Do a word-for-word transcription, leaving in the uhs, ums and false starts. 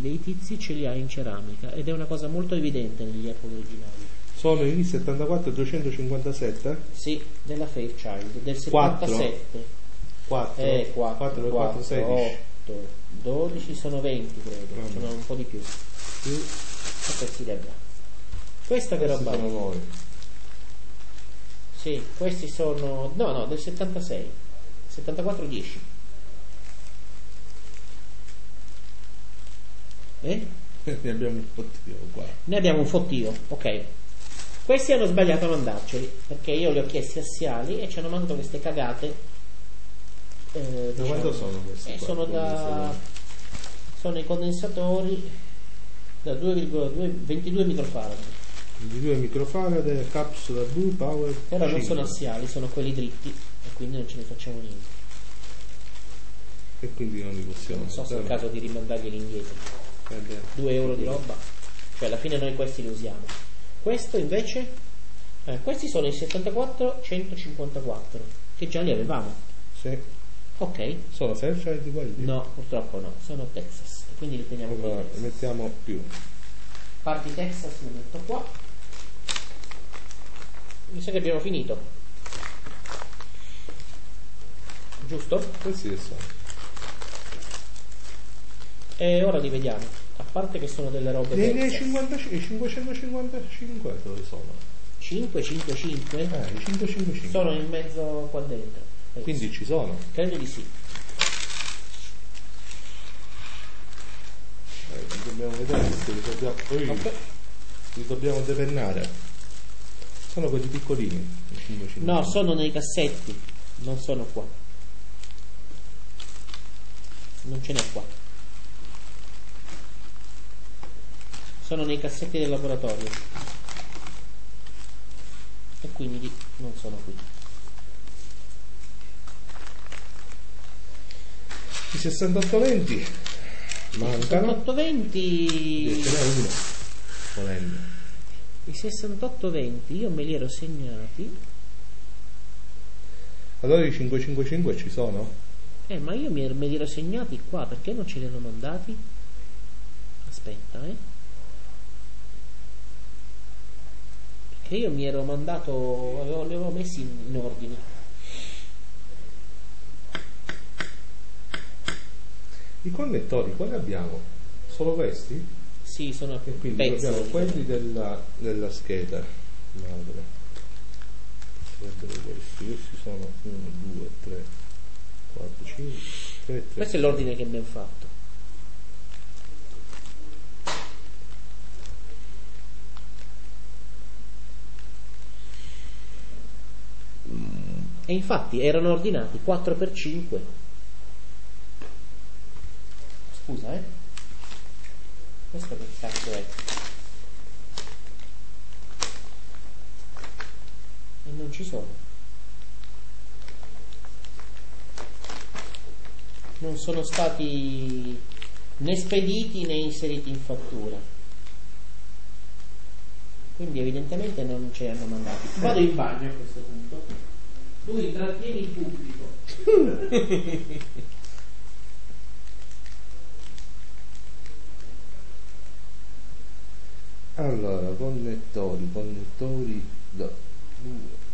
dei tizi ce li ha in ceramica ed è una cosa molto evidente negli Apple originali. Sono i settantaquattro duecentocinquantasette? Sì, della Fairchild del settantasette. quattro, eh, quattro, quattro, quattro, sedici, otto, dodici, sono venti credo, no, sono no. un po' di più. Più. E questi le abbiamo. Questa che roba? Sono noi. Sì, questi sono, no no, del settantasei, settantaquattro dieci. Eh? Ne abbiamo un fottio qua. Ne abbiamo un fottio, ok. Questi hanno sbagliato a mandarceli perché io li ho chiesti assiali e ci hanno mandato queste cagate. Eh, Da diciamo, quanto sono questi? eh, qua? sono da sono i condensatori da due virgola ventidue microfarad. ventidue microfarad, capsula blu, power. Però non cinque. sono assiali, sono quelli dritti e quindi non ce ne facciamo niente. E quindi non li possiamo. Non so se è il caso di rimandarglieli indietro. Eh beh. due euro di roba, cioè alla fine noi questi li usiamo. Questo invece, eh, questi sono i settantaquattro centocinquantaquattro che già li avevamo. Sì. Ok. Sono Fairchild quelli? No, purtroppo no, sono Texas e quindi li teniamo qui. Allora, mettiamo più. Parti Texas li metto qua. Mi sa che abbiamo finito. Giusto? Questi che sono? E ora li vediamo. A parte che sono delle robe Nei, nei Texas. cinquantacinque, cinquecentocinquantacinque dove sono? cinque cinque cinque Eh, i cinquecentocinquantacinque. sono in mezzo qua dentro. Quindi ci sono. Credo di sì. Eh, li dobbiamo vedere perché li dobbiamo, poi Ok. li dobbiamo depennare. Sono quelli piccolini. I cinquecentocinquanta. No, sono nei cassetti, non sono qua. Non ce n'è qua. Sono nei cassetti del laboratorio. E quindi non sono qui. I sessantotto venti mancano. sessantotto venti. Ce n'è uno volendo. I sessantotto venti io me li ero segnati. Allora i cinquecentocinquantacinque ci sono? Eh, ma io mi er- me li ero segnati qua, perché non ce li hanno mandati? Aspetta, eh. Perché io mi ero mandato, avevo, li avevo messi in, in ordine. I connettori quali abbiamo? Solo questi? Sì, sono E quindi pezzi. abbiamo quelli della, della scheda madre. Sarebbero questi. Questi sono uno, due, tre, quattro, cinque, tre, tre. Questo è l'ordine che abbiamo fatto. E infatti erano ordinati quattro per cinque. Scusa, eh. Questo che cazzo è? E non ci sono. Non sono stati né spediti né inseriti in fattura. Quindi evidentemente non ce li hanno mandati. Vado in bagno a questo punto. Tu intrattieni il pubblico. Allora, connettori, connettori da due,